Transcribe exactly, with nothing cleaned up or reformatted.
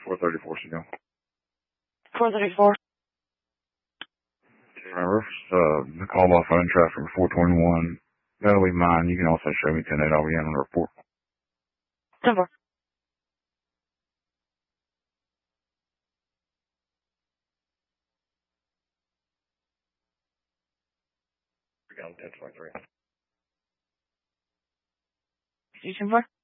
four thirty-four, signal. four thirty-four. Remember, uh, the call off phone traffic from four twenty-one. That'll be mine. You can also show me ten eight. I'll be in on the report. ten four. We got ten twenty-three. Station four.